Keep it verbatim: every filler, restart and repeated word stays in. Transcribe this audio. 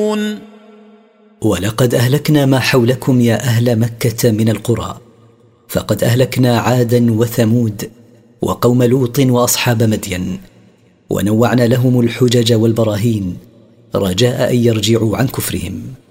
يرجعون ولقد أهلكنا ما حولكم يا أهل مكة من القرى، فقد أهلكنا عادا وثمود وقوم لوط وأصحاب مدين، ونوعنا لهم الحجج والبراهين رجاء أن يرجعوا عن كفرهم.